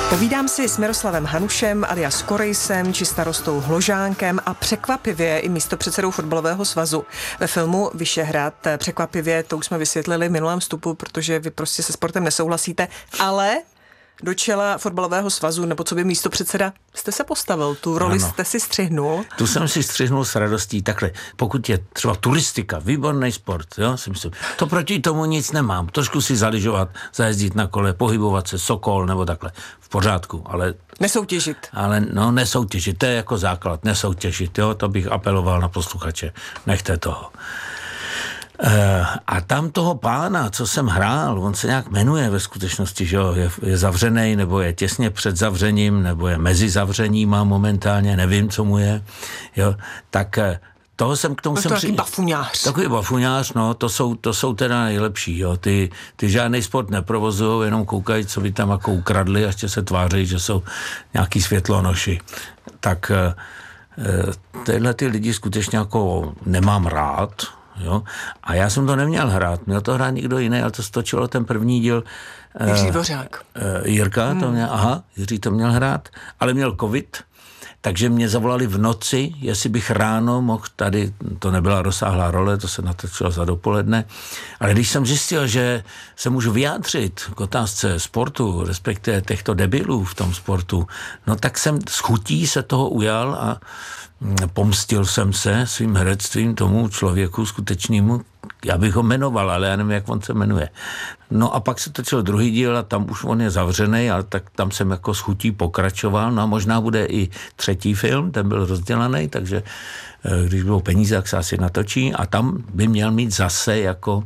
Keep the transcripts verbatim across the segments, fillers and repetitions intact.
Povídám si s Miroslavem Hanušem alias Korejsem či starostou Hložánkem a překvapivě i místopředsedou fotbalového svazu. Ve filmu Vyšehrad překvapivě, to už jsme vysvětlili v minulém vstupu, protože vy prostě se sportem nesouhlasíte, ale do čela fotbalového svazu, nebo co by místopředseda, jste se postavil, tu roli ano. Jste si střihnul. Tu jsem si střihnul s radostí takhle. Pokud je třeba turistika, výborný sport, jo, si myslím, to proti tomu nic nemám. Trošku si zaližovat, zajezdit na kole, pohybovat se, Sokol nebo takhle. V pořádku, ale... Nesoutěžit. Ale no, nesoutěžit, to je jako základ, nesoutěžit, jo, to bych apeloval na posluchače. Nechte toho. Uh, a tam toho pána, co jsem hrál, on se nějak jmenuje ve skutečnosti, že jo, je, je zavřenej, nebo je těsně před zavřením, nebo je mezi zavřením a momentálně, nevím, co mu je, jo, tak toho jsem k tomu... To jsem je takový při... bafuňář. Takový bafuňář, no, to jsou, to jsou teda nejlepší, jo, ty, ty žádný sport neprovozují, jenom koukají, co by tam jako ukradli a ještě se tváří, že jsou nějaký světlonoši. Tak uh, tyhle ty lidi skutečně jako nemám rád. Jo? A já jsem to neměl hrát, měl to hrát někdo jiný, ale to stočilo ten první díl. Jiří Dvořák. Uh, Jirka hmm. to měl, aha, Jiří to měl hrát, ale měl covid, takže mě zavolali v noci, jestli bych ráno mohl tady, to nebyla rozsáhlá role, to se natočilo za dopoledne, ale když jsem zjistil, že se můžu vyjádřit k otázce sportu, respektive těchto debilů v tom sportu, no tak jsem s chutí se toho ujal a pomstil jsem se svým herectvím tomu člověku skutečnému, já bych ho jmenoval, ale já nevím, jak on se jmenuje. No a pak se točil druhý díl a tam už on je zavřený, ale tak tam jsem jako s chutí pokračoval. No a možná bude i třetí film, ten byl rozdělaný, takže když budou peníze, tak se asi natočí a tam by měl mít zase jako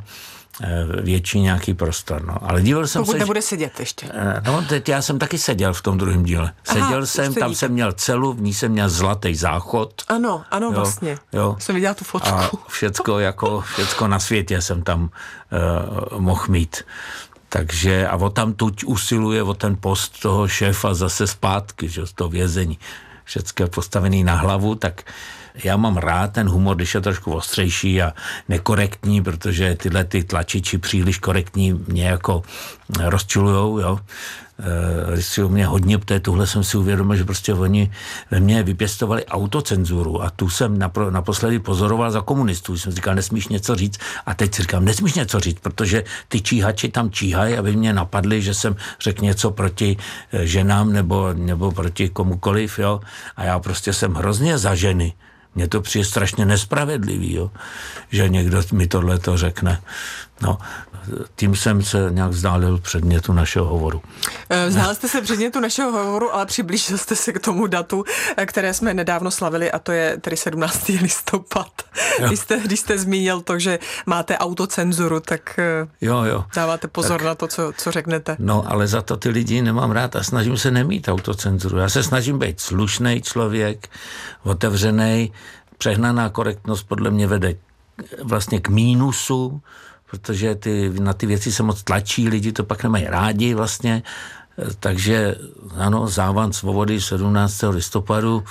větší nějaký prostor, no. Ale díval jsem Pokud se... nebude sedět ještě. No, teď já jsem taky seděl v tom druhém díle. Seděl Aha, jsem, tam jsem měl celu, v ní jsem měl zlatý záchod. Ano, ano, jo, vlastně. Jo. Jsem viděla tu fotku. A všecko, jako, všecko na světě jsem tam uh, mohl mít. Takže a o tam tuď usiluje o ten post toho šéfa zase zpátky, že z toho vězení. Všecko je postavený na hlavu, tak já mám rád ten humor, když je trošku ostřejší a nekorektní, protože tyhle ty tlačiči příliš korektní mě jako rozčilujou, jo. Rozčilují mě hodně, protože tuhle jsem si uvědomil, že prostě oni ve mně vypěstovali autocenzuru a tu jsem napro, naposledy pozoroval za komunistů. Jsem říkal, nesmíš něco říct a teď si říkám, nesmíš něco říct, protože ty číhači tam číhají, aby mě napadli, že jsem řekl něco proti ženám nebo, nebo proti komukoliv, jo. A já prostě jsem hrozně za ženy. Mně to přijde strašně nespravedlivý, jo, že někdo mi tohleto řekne. No, tím jsem se nějak vzdálil předmětu našeho hovoru. Vzdál jste se předmětu našeho hovoru, ale přiblížil jste se k tomu datu, které jsme nedávno slavili, a to je tedy sedmnáctého listopad. Když jste, když jste zmínil to, že máte autocenzuru, tak jo, jo. dáváte pozor tak, na to, co, co řeknete. No, ale za to ty lidi nemám rád a snažím se nemít autocenzuru. Já se snažím být slušný člověk, otevřený. Přehnaná korektnost podle mě vede vlastně k mínusu, protože ty, na ty věci se moc tlačí, lidi to pak nemají rádi vlastně, takže ano, závan svobody sedmnáctého listopadu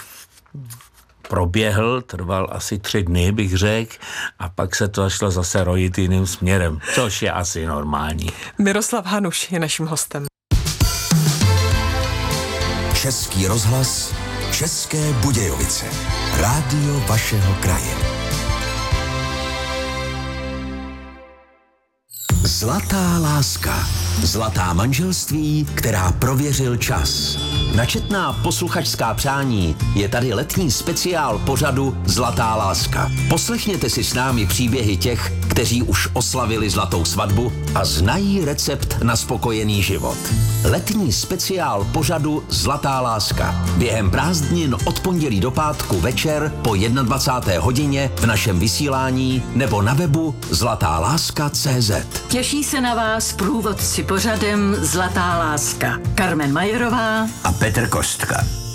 proběhl, trval asi tři dny, bych řekl, a pak se to šlo zase rojit jiným směrem, což je asi normální. Miroslav Hanuš je naším hostem. Český rozhlas, České Budějovice, rádio vašeho kraje. Zlatá láska. Zlatá manželství, která prověřil čas. Na četná posluchačská přání je tady letní speciál pořadu Zlatá láska. Poslechněte si s námi příběhy těch, kteří už oslavili zlatou svatbu a znají recept na spokojený život. Letní speciál pořadu Zlatá láska. Během prázdnin od pondělí do pátku večer po dvacáté jedné hodině v našem vysílání nebo na webu zlatá láska tečka cé zet. Těší se na vás průvodci pořadem Zlatá láska. Carmen Majerová a Petr Kostka.